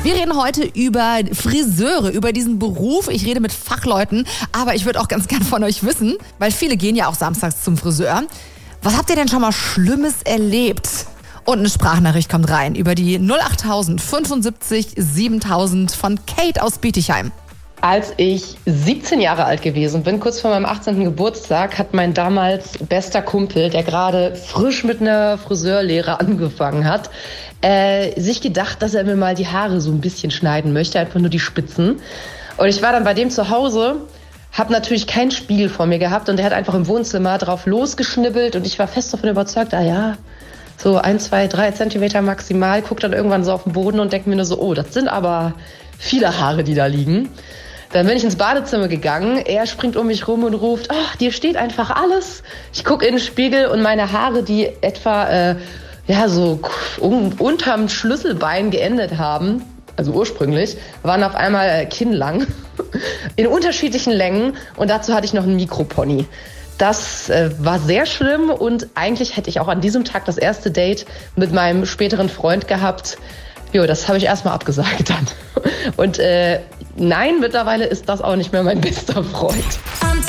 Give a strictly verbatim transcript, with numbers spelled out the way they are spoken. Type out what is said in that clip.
Wir reden heute über Friseure, über diesen Beruf. Ich rede mit Fachleuten, aber ich würde auch ganz gern von euch wissen, weil viele gehen ja auch samstags zum Friseur. Was habt ihr denn schon mal Schlimmes erlebt? Und eine Sprachnachricht kommt rein über die null acht null fünfundsiebzig siebentausend von Kate aus Bietigheim. Als ich siebzehn Jahre alt gewesen bin, kurz vor meinem achtzehnten Geburtstag, hat mein damals bester Kumpel, der gerade frisch mit einer Friseurlehre angefangen hat, äh, sich gedacht, dass er mir mal die Haare so ein bisschen schneiden möchte, einfach nur die Spitzen. Und ich war dann bei dem zu Hause, habe natürlich keinen Spiegel vor mir gehabt und der hat einfach im Wohnzimmer drauf losgeschnibbelt und ich war fest davon überzeugt, ah ja, so ein, zwei, drei Zentimeter maximal, guck dann irgendwann so auf den Boden und denke mir nur so, oh, das sind aber viele Haare, die da liegen. Dann bin ich ins Badezimmer gegangen, er springt um mich rum und ruft, ach, dir steht einfach alles. Ich gucke in den Spiegel und meine Haare, die etwa äh, ja so um, unterm Schlüsselbein geendet haben, also ursprünglich, waren auf einmal äh, kinnlang, in unterschiedlichen Längen und dazu hatte ich noch einen Mikropony. Das äh, war sehr schlimm und eigentlich hätte ich auch an diesem Tag das erste Date mit meinem späteren Freund gehabt. Jo, das habe ich erstmal abgesagt dann. Und äh, nein, mittlerweile ist das auch nicht mehr mein bester Freund.